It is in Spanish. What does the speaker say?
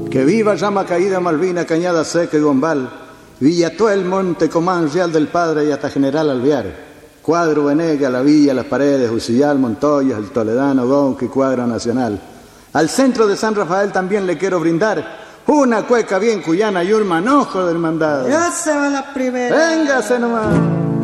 Que viva Llama Caída, Malvina, Cañada Seca y Gombal, Villatuel, Monte Comán, Real del Padre y hasta General Alvear. Cuadro, Venega, La Villa, Las Paredes, Ucillal, Montoya, El Toledano, Gonqui, Cuadra Nacional. Al centro de San Rafael también le quiero brindar una cueca bien cuyana y un manojo del mandado. Ya se va la primera. Véngase nomás.